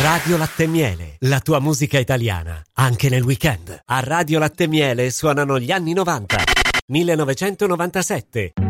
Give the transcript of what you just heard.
Radio Latte e Miele, la tua musica italiana, anche nel weekend. A Radio Latte e Miele suonano gli anni 90, 1997,